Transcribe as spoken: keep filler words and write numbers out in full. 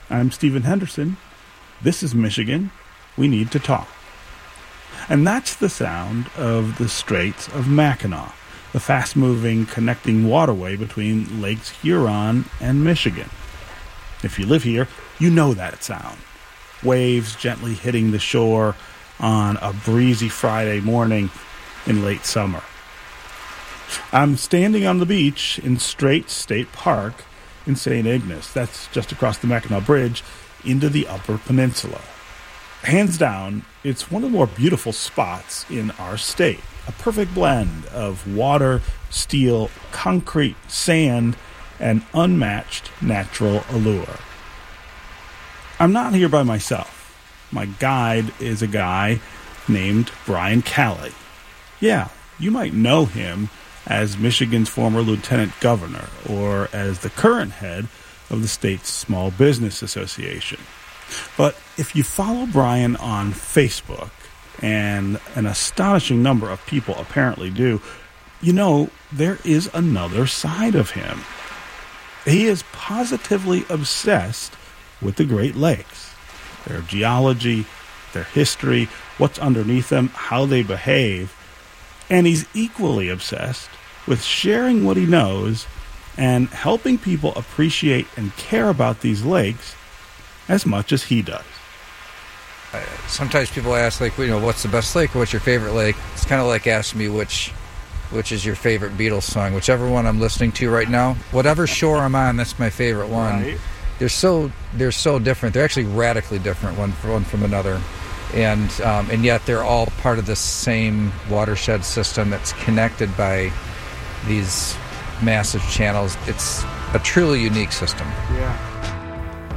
I'm Stephen Henderson. This is Michigan. We need to talk. And that's the sound of the Straits of Mackinac, the fast-moving connecting waterway between Lakes Huron and Michigan. If you live here, you know that sound. Waves gently hitting the shore on a breezy Friday morning in late summer. I'm standing on the beach in Straits State Park in Saint Ignace. That's just across the Mackinac Bridge into the Upper Peninsula. Hands down, it's one of the more beautiful spots in our state. A perfect blend of water, steel, concrete, sand, and unmatched natural allure. I'm not here by myself. My guide is a guy named Brian Calley. Yeah, you might know him as Michigan's former lieutenant governor or as the current head of the state's Small Business Association. But if you follow Brian on Facebook, and an astonishing number of people apparently do, you know there is another side of him. He is positively obsessed with the Great Lakes, their geology, their history, what's underneath them, how they behave, and he's equally obsessed with sharing what he knows and helping people appreciate and care about these lakes as much as he does. Sometimes people ask, like, you know, what's the best lake or what's your favorite lake? It's kind of like asking me which which is your favorite Beatles song. Whichever one I'm listening to right now, whatever shore I'm on, that's my favorite one. Right. They're so they're so different. They're actually radically different one from one from another, and um, and yet they're all part of the same watershed system that's connected by these massive channels. It's a truly unique system. Yeah.